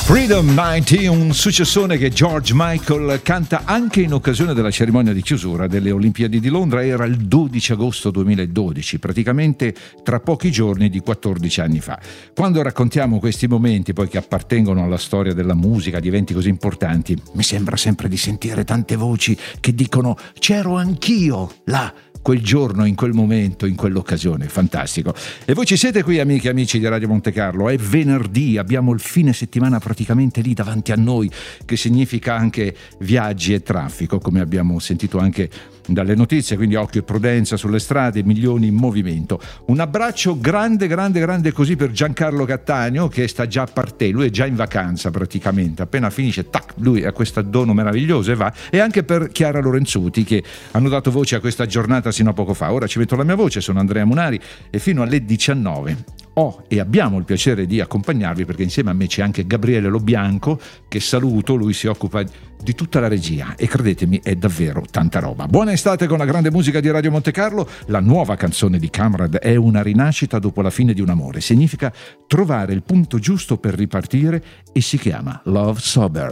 Freedom 90, un successone che George Michael canta anche in occasione della cerimonia di chiusura delle Olimpiadi di Londra. Era il 12 agosto 2012, praticamente tra pochi giorni di 14 anni fa. Quando raccontiamo questi momenti, poi che appartengono alla storia della musica, di eventi così importanti, mi sembra sempre di sentire tante voci che dicono c'ero anch'io là, quel giorno, in quel momento, in quell'occasione. Fantastico. E voi ci siete qui, amiche e amici di Radio Monte Carlo. È venerdì, abbiamo il fine settimana praticamente lì davanti a noi, che significa anche viaggi e traffico, come abbiamo sentito anche dalle notizie, quindi occhio e prudenza sulle strade, milioni in movimento. Un abbraccio grande così per Giancarlo Cattaneo, che sta già a parte, lui è già in vacanza praticamente, appena finisce, tac, lui ha questo dono meraviglioso e va, e anche per Chiara Lorenzuti, che hanno dato voce a questa giornata sino a poco fa. Ora ci metto la mia voce, sono Andrea Munari e fino alle 19 ho e abbiamo il piacere di accompagnarvi, perché insieme a me c'è anche Gabriele Lobianco, che saluto, lui si occupa di tutta la regia e credetemi è davvero tanta roba. Buona estate con la grande musica di Radio Monte Carlo. La nuova canzone di Camrad è una rinascita dopo la fine di un amore, significa trovare il punto giusto per ripartire e si chiama Love Sober.